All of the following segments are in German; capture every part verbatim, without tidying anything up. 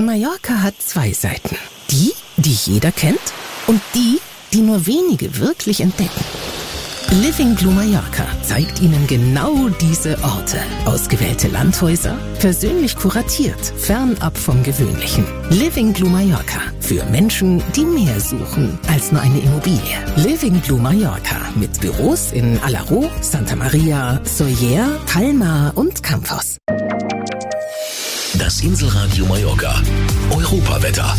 Mallorca hat zwei Seiten. Die, die jeder kennt und die, die nur wenige wirklich entdecken. Living Blue Mallorca zeigt Ihnen genau diese Orte. Ausgewählte Landhäuser, persönlich kuratiert, fernab vom Gewöhnlichen. Living Blue Mallorca. Für Menschen, die mehr suchen als nur eine Immobilie. Living Blue Mallorca. Mit Büros in Alaró, Santa Maria, Sóller, Palma und Campos. Das Inselradio Mallorca. Europawetter.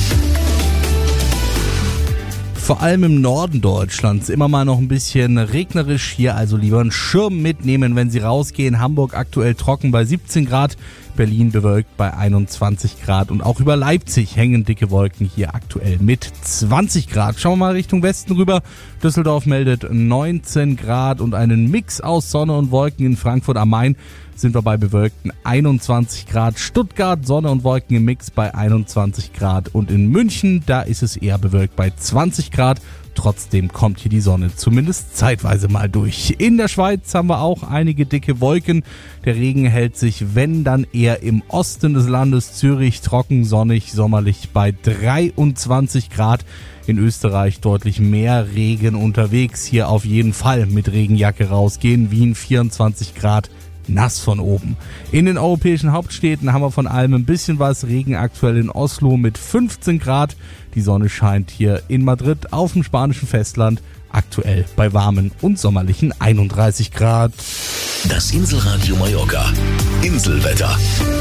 Vor allem im Norden Deutschlands immer mal noch ein bisschen regnerisch. Hier also lieber einen Schirm mitnehmen, wenn Sie rausgehen. Hamburg aktuell trocken bei siebzehn Grad, Berlin bewölkt bei einundzwanzig Grad und auch über Leipzig hängen dicke Wolken hier aktuell mit zwanzig Grad. Schauen wir mal Richtung Westen rüber. Düsseldorf meldet neunzehn Grad und einen Mix aus Sonne und Wolken. In Frankfurt am Main sind wir bei bewölkten einundzwanzig Grad. Stuttgart Sonne und Wolken im Mix bei einundzwanzig Grad und in München, da ist es eher bewölkt bei zwanzig Grad. Trotzdem kommt hier die Sonne zumindest zeitweise mal durch. In der Schweiz haben wir auch einige dicke Wolken. Der Regen hält sich, wenn dann eher im Osten des Landes. Zürich trocken, sonnig, sommerlich bei dreiundzwanzig Grad. In Österreich deutlich mehr Regen unterwegs. Hier auf jeden Fall mit Regenjacke rausgehen. Wien vierundzwanzig Grad. Nass von oben. In den europäischen Hauptstädten haben wir von allem ein bisschen was. Regen aktuell in Oslo mit fünfzehn Grad. Die Sonne scheint hier in Madrid auf dem spanischen Festland. Aktuell bei warmen und sommerlichen einunddreißig Grad. Das Inselradio Mallorca. Inselwetter.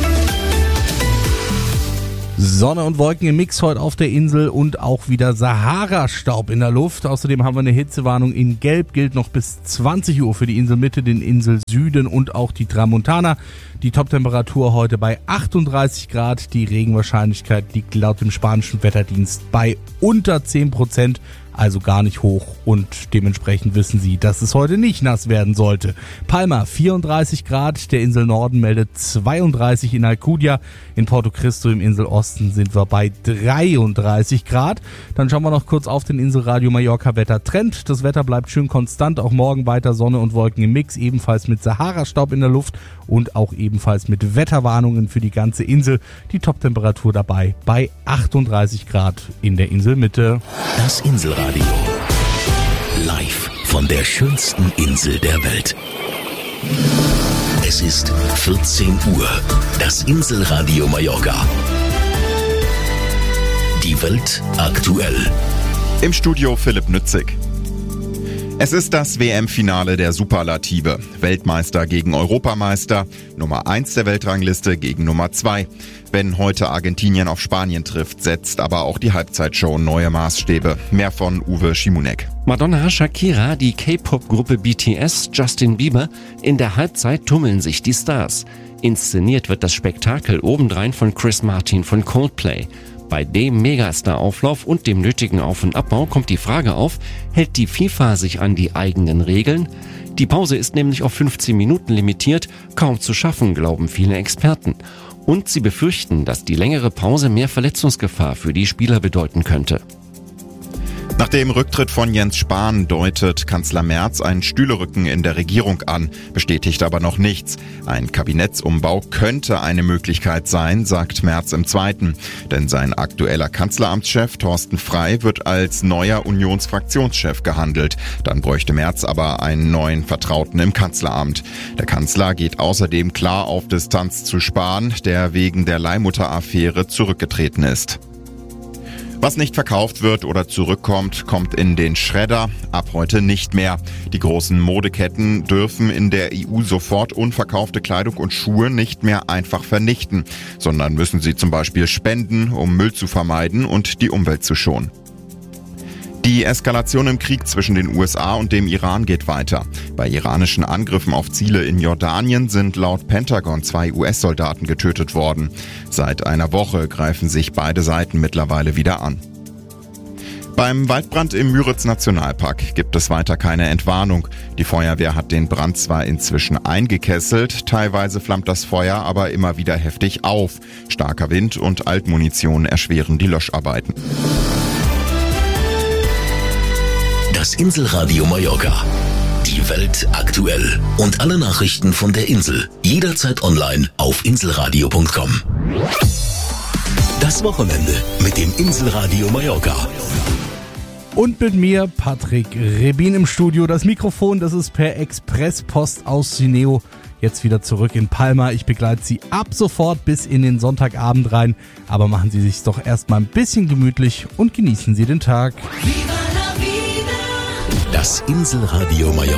Sonne und Wolken im Mix heute auf der Insel und auch wieder Sahara-Staub in der Luft. Außerdem haben wir eine Hitzewarnung in Gelb, gilt noch bis zwanzig Uhr für die Inselmitte, den Inselsüden und auch die Tramontana. Die Toptemperatur heute bei achtunddreißig Grad. Die Regenwahrscheinlichkeit liegt laut dem spanischen Wetterdienst bei unter zehn Prozent. Also gar nicht hoch und dementsprechend wissen Sie, dass es heute nicht nass werden sollte. Palma vierunddreißig Grad, der Insel Norden meldet zweiunddreißig in Alcudia. In Porto Cristo im Inselosten sind wir bei dreiunddreißig Grad. Dann schauen wir noch kurz auf den Inselradio Mallorca Wettertrend. Das Wetter bleibt schön konstant, auch morgen weiter Sonne und Wolken im Mix, ebenfalls mit Sahara-Staub in der Luft und auch ebenfalls mit Wetterwarnungen für die ganze Insel. Die Toptemperatur dabei bei achtunddreißig Grad in der Inselmitte. Das Inselradio. Live von der schönsten Insel der Welt. Es ist vierzehn Uhr. Das Inselradio Mallorca. Die Welt aktuell. Im Studio Philipp Nützig. Es ist das W M-Finale der Superlative. Weltmeister gegen Europameister, Nummer eins der Weltrangliste gegen Nummer zwei. Wenn heute Argentinien auf Spanien trifft, setzt aber auch die Halbzeitshow neue Maßstäbe. Mehr von Uwe Schimonek. Madonna, Shakira, die K-Pop-Gruppe B T S, Justin Bieber. In der Halbzeit tummeln sich die Stars. Inszeniert wird das Spektakel obendrein von Chris Martin von Coldplay. Bei dem Megastar-Auflauf und dem nötigen Auf- und Abbau kommt die Frage auf, hält die FIFA sich an die eigenen Regeln? Die Pause ist nämlich auf fünfzehn Minuten limitiert, kaum zu schaffen, glauben viele Experten. Und sie befürchten, dass die längere Pause mehr Verletzungsgefahr für die Spieler bedeuten könnte. Nach dem Rücktritt von Jens Spahn deutet Kanzler Merz einen Stühlerücken in der Regierung an, bestätigt aber noch nichts. Ein Kabinettsumbau könnte eine Möglichkeit sein, sagt Merz im Zweiten. Denn sein aktueller Kanzleramtschef Thorsten Frey wird als neuer Unionsfraktionschef gehandelt. Dann bräuchte Merz aber einen neuen Vertrauten im Kanzleramt. Der Kanzler geht außerdem klar auf Distanz zu Spahn, der wegen der Leihmutter-Affäre zurückgetreten ist. Was nicht verkauft wird oder zurückkommt, kommt in den Schredder. Ab heute nicht mehr. Die großen Modeketten dürfen in der E U sofort unverkaufte Kleidung und Schuhe nicht mehr einfach vernichten, sondern müssen sie zum Beispiel spenden, um Müll zu vermeiden und die Umwelt zu schonen. Die Eskalation im Krieg zwischen den U S A und dem Iran geht weiter. Bei iranischen Angriffen auf Ziele in Jordanien sind laut Pentagon zwei U S-Soldaten getötet worden. Seit einer Woche greifen sich beide Seiten mittlerweile wieder an. Beim Waldbrand im Müritz-Nationalpark gibt es weiter keine Entwarnung. Die Feuerwehr hat den Brand zwar inzwischen eingekesselt, teilweise flammt das Feuer aber immer wieder heftig auf. Starker Wind und Altmunition erschweren die Löscharbeiten. Das Inselradio Mallorca. Die Welt aktuell. Und alle Nachrichten von der Insel. Jederzeit online auf inselradio punkt com. Das Schönes Wochenende mit dem Inselradio Mallorca. Und mit mir Patrick Rebin im Studio. Das Mikrofon, das ist per Expresspost aus Sineo jetzt wieder zurück in Palma. Ich begleite Sie ab sofort bis in den Sonntagabend rein. Aber machen Sie sich doch erstmal ein bisschen gemütlich und genießen Sie den Tag. Das Inselradio Mallorca.